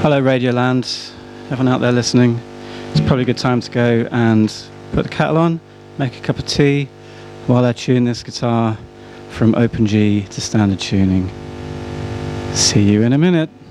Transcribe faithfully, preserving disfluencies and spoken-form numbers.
Hello Radioland, everyone out there listening. It's probably a good time to go and put the kettle on, make a cup of tea while I tune this guitar from open G to standard tuning. See you in a minute.